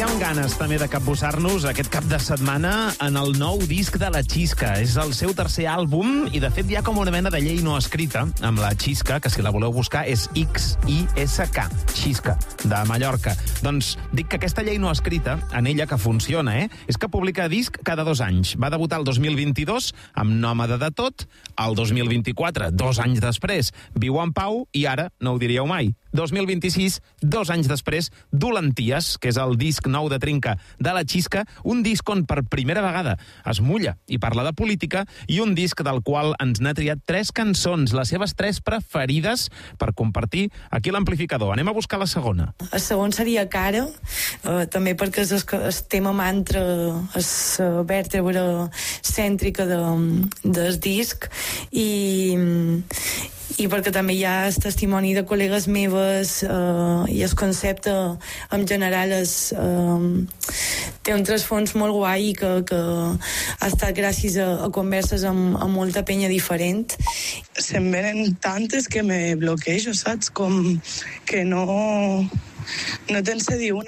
teníem ganes també de capbussar-nos aquest cap de setmana en el nou disc de la Xisca. És el seu tercer àlbum i, de fet, hi ha com una mena de llei no escrita amb la Xisca, que si la voleu buscar és X-I-S-K, Xisca, de Mallorca. Doncs dic que aquesta llei no escrita, en ella que funciona, és que publica disc cada 2 anys. Va debutar el 2022 amb Nòmada de tot, el 2024, 2 anys després, Viu en pau, i ara, no ho diríeu mai, 2026, 2 anys després, Dolenties, que és el disc nou de Trinca de la Xisca, un disc on per primera vegada es mulla i parla de política, i un disc del qual ens n'ha triat 3 cançons, les seves 3 preferides, per compartir aquí a l'amplificador. Anem a buscar la segona. El segon seria Cara, també perquè és el tema mantra, és la vèrtebra cèntrica del disc, i perquè també hi ha el testimoni de col·legues meves i el concepte en general té un trasfons molt guai que ha estat gràcies a converses amb molta penya diferent. Se'n venen tantes que me bloquejo, saps? Com que no te'n sé dir una.